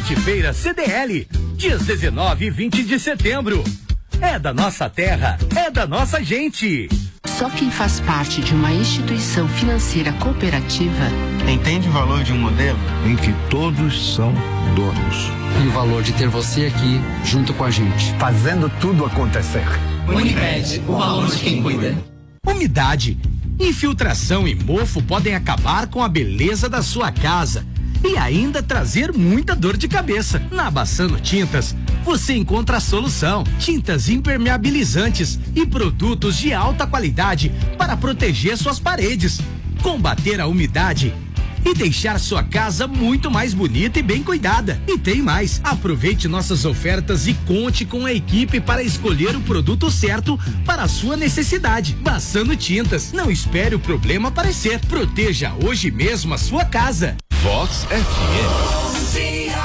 Hortifeira CDL, dias 19 e 20 de setembro. É da nossa terra, é da nossa gente. Só quem faz parte de uma instituição financeira cooperativa entende o valor de um modelo em que todos são donos. E o valor de ter você aqui junto com a gente, fazendo tudo acontecer. Unimed, o valor de quem cuida. Umidade, infiltração e mofo podem acabar com a beleza da sua casa e ainda trazer muita dor de cabeça. Na Bassano Tintas, você encontra a solução: tintas impermeabilizantes e produtos de alta qualidade para proteger suas paredes, combater a umidade e deixar sua casa muito mais bonita e bem cuidada. E tem mais, aproveite nossas ofertas e conte com a equipe para escolher o produto certo para a sua necessidade. Bassano Tintas, não espere o problema aparecer, proteja hoje mesmo a sua casa. Vox FM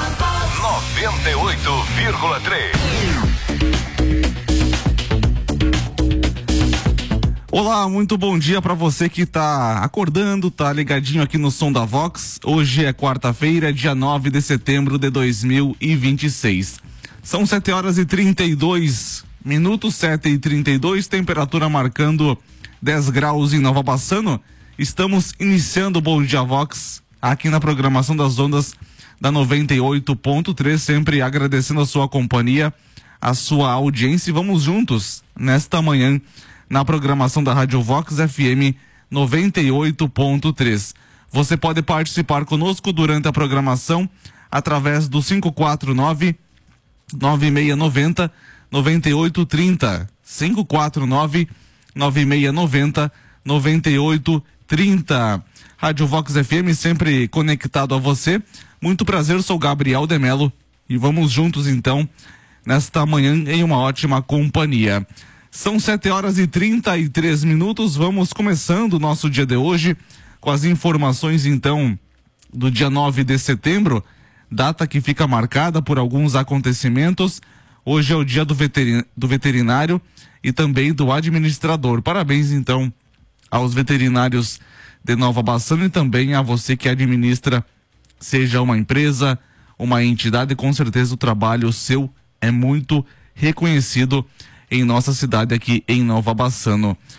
98,3. Olá, muito bom dia para você que tá acordando, tá ligadinho aqui no som da Vox. Hoje é quarta-feira, dia 9 de setembro de 2026. São 7h32, 7h32, temperatura marcando 10 graus em Nova Bassano. Estamos iniciando o Bom Dia Vox aqui na programação das ondas da 98.3, sempre agradecendo a sua companhia, a sua audiência, e vamos juntos nesta manhã na programação da Rádio Vox FM 98.3. Você pode participar conosco durante a programação através do 549-9690-9830. 549-9690-9830. Rádio Vox FM sempre conectado a você. Muito prazer, sou Gabriel de Melo e vamos juntos então nesta manhã em uma ótima companhia. São 7h33, vamos começando o nosso dia de hoje com as informações então do dia 9 de setembro, data que fica marcada por alguns acontecimentos. Hoje é o dia do veterinário e também do administrador. Parabéns então aos veterinários de Nova Bassano e também a você que administra, seja uma empresa, uma entidade, com certeza o trabalho seu é muito reconhecido em nossa cidade aqui em Nova Bassano.